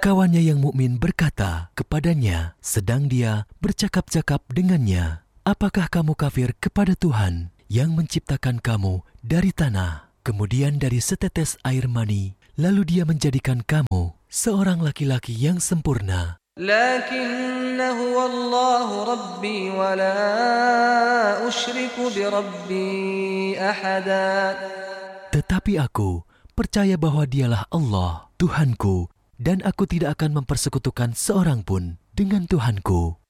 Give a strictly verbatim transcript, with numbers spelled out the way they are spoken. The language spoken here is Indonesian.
Kawannya yang mukmin berkata kepadanya sedang dia bercakap-cakap dengannya, "Apakah kamu kafir kepada Tuhan yang menciptakan kamu dari tanah, kemudian dari setetes air mani, lalu dia menjadikan kamu seorang laki-laki yang sempurna? Lakinna huwa Allahu Rabbi wa la usyriku bi Rabbi ahada." Tetapi aku percaya bahwa dialah Allah, Tuhanku, dan aku tidak akan mempersekutukan seorang pun dengan Tuhanku.